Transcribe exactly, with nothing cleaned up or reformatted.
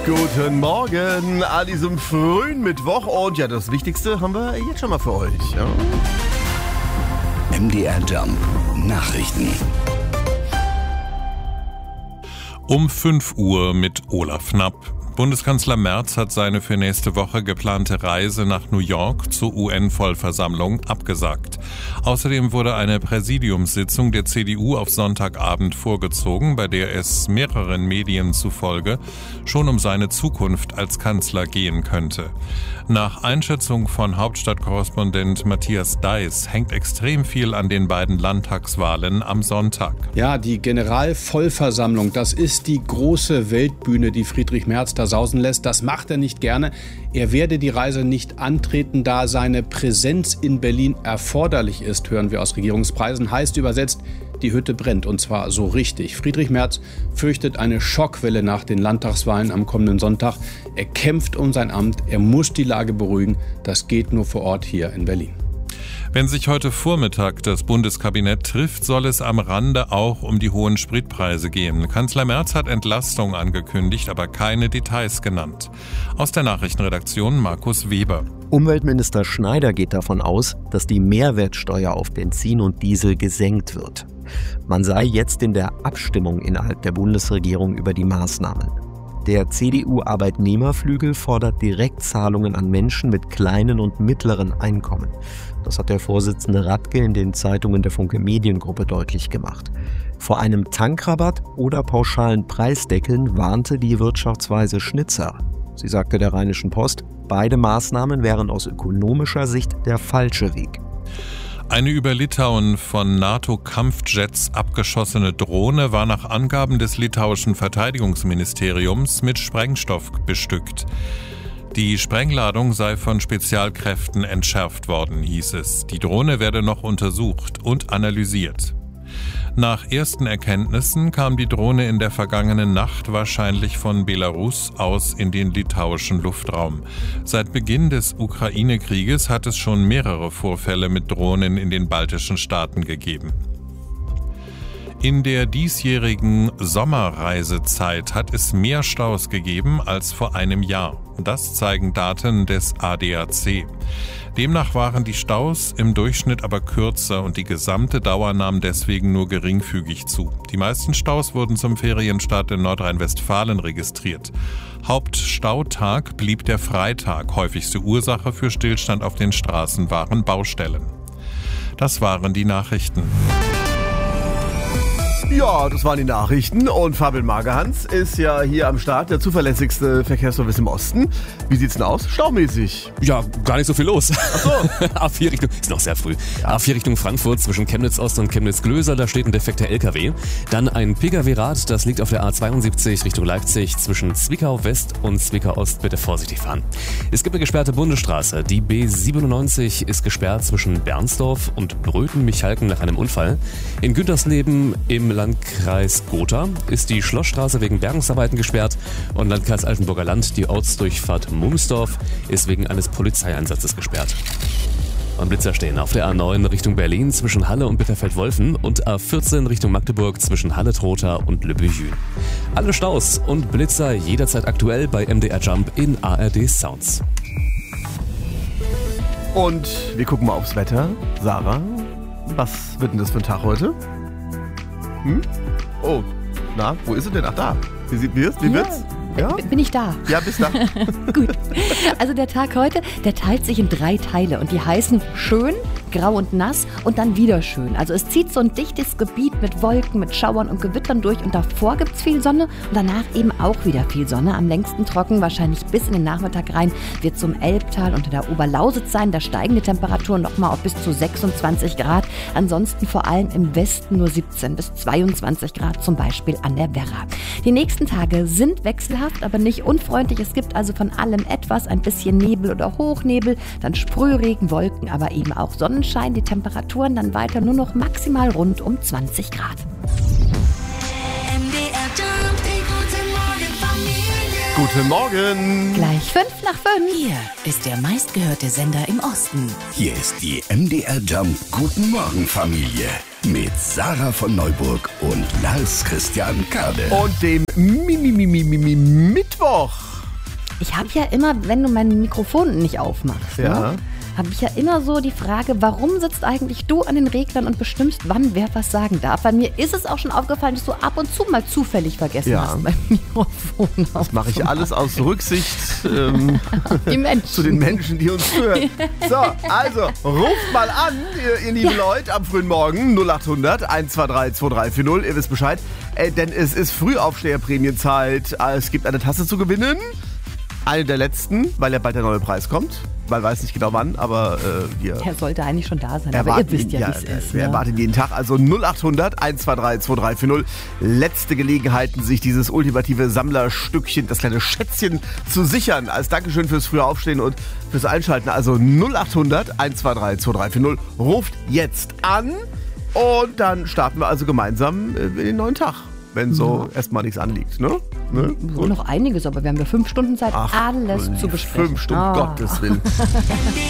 Guten Morgen an diesem frühen Mittwoch und ja, das Wichtigste haben wir jetzt schon mal für euch. Ja? M D R Jump Nachrichten. Um fünf Uhr mit Olaf Knapp. Bundeskanzler Merz hat seine für nächste Woche geplante Reise nach New York zur U N-Vollversammlung abgesagt. Außerdem wurde eine Präsidiumssitzung der C D U auf Sonntagabend vorgezogen, bei der es mehreren Medien zufolge schon um seine Zukunft als Kanzler gehen könnte. Nach Einschätzung von Hauptstadtkorrespondent Matthias Deiß hängt extrem viel an den beiden Landtagswahlen am Sonntag. Ja, die Generalvollversammlung, das ist die große Weltbühne, die Friedrich Merz da sausen lässt. Das macht er nicht gerne. Er werde die Reise nicht antreten, da seine Präsenz in Berlin erforderlich ist, hören wir aus Regierungskreisen. Heißt übersetzt, die Hütte brennt, und zwar so richtig. Friedrich Merz fürchtet eine Schockwelle nach den Landtagswahlen am kommenden Sonntag. Er kämpft um sein Amt, er muss die Lage beruhigen. Das geht nur vor Ort hier in Berlin. Wenn sich heute Vormittag das Bundeskabinett trifft, soll es am Rande auch um die hohen Spritpreise gehen. Kanzler Merz hat Entlastung angekündigt, aber keine Details genannt. Aus der Nachrichtenredaktion Markus Weber. Umweltminister Schneider geht davon aus, dass die Mehrwertsteuer auf Benzin und Diesel gesenkt wird. Man sei jetzt in der Abstimmung innerhalb der Bundesregierung über die Maßnahmen. Der C D U-Arbeitnehmerflügel fordert Direktzahlungen an Menschen mit kleinen und mittleren Einkommen. Das hat der Vorsitzende Radke in den Zeitungen der Funke Mediengruppe deutlich gemacht. Vor einem Tankrabatt oder pauschalen Preisdeckeln warnte die Wirtschaftsweise Schnitzer. Sie sagte der Rheinischen Post, beide Maßnahmen wären aus ökonomischer Sicht der falsche Weg. Eine über Litauen von NATO-Kampfjets abgeschossene Drohne war nach Angaben des litauischen Verteidigungsministeriums mit Sprengstoff bestückt. Die Sprengladung sei von Spezialkräften entschärft worden, hieß es. Die Drohne werde noch untersucht und analysiert. Nach ersten Erkenntnissen kam die Drohne in der vergangenen Nacht wahrscheinlich von Belarus aus in den litauischen Luftraum. Seit Beginn des Ukraine-Krieges hat es schon mehrere Vorfälle mit Drohnen in den baltischen Staaten gegeben. In der diesjährigen Sommerreisezeit hat es mehr Staus gegeben als vor einem Jahr. Das zeigen Daten des A D A C. Demnach waren die Staus im Durchschnitt aber kürzer und die gesamte Dauer nahm deswegen nur geringfügig zu. Die meisten Staus wurden zum Ferienstart in Nordrhein-Westfalen registriert. Hauptstautag blieb der Freitag. Häufigste Ursache für Stillstand auf den Straßen waren Baustellen. Das waren die Nachrichten. Ja, das waren die Nachrichten und Fabian Magerhans ist ja hier am Start, der zuverlässigste Verkehrsservice im Osten. Wie sieht's denn aus? Staumäßig? Ja, gar nicht so viel los. Ach so. A vier Richtung, ist noch sehr früh. Ja. A vier Richtung Frankfurt zwischen Chemnitz Ost und Chemnitz Glöser, da steht ein defekter L K W. Dann ein Pkw-Rad, das liegt auf der A zweiundsiebzig Richtung Leipzig zwischen Zwickau West und Zwickau Ost. Bitte vorsichtig fahren. Es gibt eine gesperrte Bundesstraße. Die B siebenundneunzig ist gesperrt zwischen Bernsdorf und Bröthen-Michalken nach einem Unfall. In Güntersleben im Landkreis Gotha ist die Schlossstraße wegen Bergungsarbeiten gesperrt und Landkreis Altenburger Land, die Ortsdurchfahrt Mumsdorf, ist wegen eines Polizeieinsatzes gesperrt. Und Blitzer stehen auf der A neun Richtung Berlin zwischen Halle und Bitterfeld-Wolfen und A vierzehn Richtung Magdeburg zwischen Halle-Trotha und Lübbechl. Alle Staus und Blitzer jederzeit aktuell bei M D R Jump in A R D Sounds. Und wir gucken mal aufs Wetter. Sarah, was wird denn das für ein Tag heute? Hm? Oh, na, wo ist es denn? Ach, da. Wie sieht es? Wie wird's? Ja? Bin ich da? Ja, bis da. Gut. Also der Tag heute, der teilt sich in drei Teile und die heißen schön, grau und nass und dann wieder schön. Also es zieht so ein dichtes Gebiet mit Wolken, mit Schauern und Gewittern durch und davor gibt's viel Sonne und danach eben auch wieder viel Sonne. Am längsten trocken, wahrscheinlich bis in den Nachmittag rein, wird zum Elbtal unter der Oberlausitz sein. Da steigen die Temperaturen nochmal auf bis zu sechsundzwanzig Grad. Ansonsten vor allem im Westen nur siebzehn bis zweiundzwanzig Grad, zum Beispiel an der Werra. Die nächsten Tage sind wechselhaft, aber nicht unfreundlich. Es gibt also von allem etwas, ein bisschen Nebel oder Hochnebel, dann Sprühregen, Wolken, aber eben auch Sonnenschein. Die Temperaturen dann weiter nur noch maximal rund um zwanzig Grad. Guten Morgen. Gleich fünf nach fünf. Hier ist der meistgehörte Sender im Osten. Hier ist die M D R Jump Guten Morgen Familie mit Sarah von Neuburg und Lars Christian Kade. Und dem Mi-Mi-Mi-Mi-Mi-Mittwoch. Ich habe ja immer, wenn du mein Mikrofon nicht aufmachst, Ja. ne, habe ich ja immer so die Frage, warum sitzt eigentlich du an den Reglern und bestimmst, wann wer was sagen darf? Bei mir ist es auch schon aufgefallen, dass du ab und zu mal zufällig vergessen Ja. hast, mein Mikrofon Das mache ich alles aus Rücksicht ähm, Die Menschen. zu den Menschen, die uns hören. So, also, ruft mal an, ihr, ihr lieben Leute, am frühen Morgen null acht hundert eins zwei drei zwei drei vier null. Ihr wisst Bescheid. Äh, denn es ist Frühaufsteher-Prämienzeit. Es gibt eine Tasse zu gewinnen. Eine der letzten, weil ja bald der neue Preis kommt. Man weiß nicht genau wann, aber äh, wir Der sollte eigentlich schon da sein, aber erwarten ihr wisst ihn, ja, wie es ist. Wir Ne? erwarten ihn jeden Tag. Also null acht hundert eins zwei drei zwei drei vier null. Letzte Gelegenheiten, sich dieses ultimative Sammlerstückchen, das kleine Schätzchen zu sichern. Als Dankeschön fürs frühe Aufstehen und fürs Einschalten. Also null acht hundert eins zwei drei zwei drei vier null. Ruft jetzt an und dann starten wir also gemeinsam in den neuen Tag. Wenn so erstmal nichts anliegt, ne? ne? So noch einiges, aber wir haben ja fünf Stunden Zeit, Ach, alles zu besprechen. Fünf Stunden, Ah. Gottes Willen.